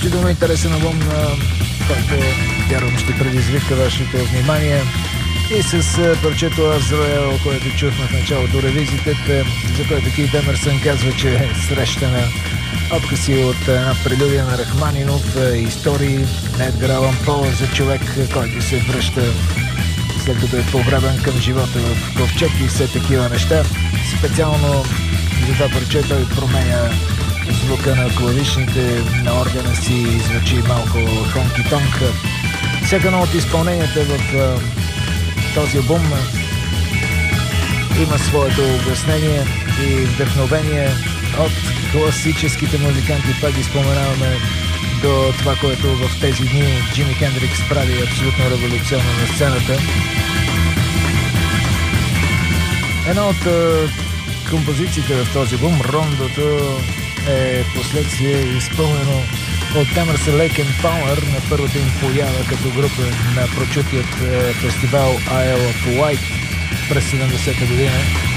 изключително интересен албум, който вярвам ще предизвика вашето внимание. И с парчето Azrael, което чухме в началото ревизитите, за което Кейт Емърсън казва, че е срещана откъси от една прелюдия на Рахманинов, истории на Едгар Алан По за човек, който се връща след като е погребан към живота в ковчег и все такива неща. Специално за това парче той променя звука на клавишните, на органа си и звучи малко хонки-тонк. Всяка едно от изпълненията в този албум има своето обяснение и вдъхновение от класическите музиканти, пак ги споменаваме, до това, което в тези дни Джими Хендрикс прави абсолютно революционно на сцената. Една от композициите в този албум, Рондото, е последствие изпълнено от Emerson, Lake and Palmer на първата им поява като група на прочутият фестивал Isle of Wight през 70-та година.